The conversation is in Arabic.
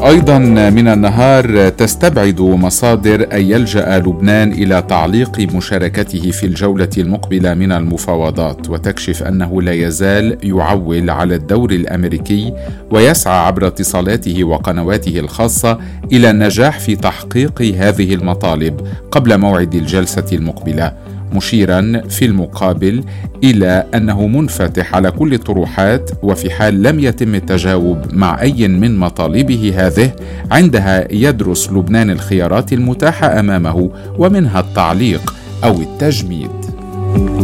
أيضا من النهار تستبعد مصادر أن يلجأ لبنان إلى تعليق مشاركته في الجولة المقبلة من المفاوضات، وتكشف أنه لا يزال يعول على الدور الأمريكي ويسعى عبر اتصالاته وقنواته الخاصة إلى النجاح في تحقيق هذه المطالب قبل موعد الجلسة المقبلة، مشيرا في المقابل إلى أنه منفتح على كل الطروحات، وفي حال لم يتم التجاوب مع أي من مطالبه هذه عندها يدرس لبنان الخيارات المتاحة أمامه، ومنها التعليق أو التجميد.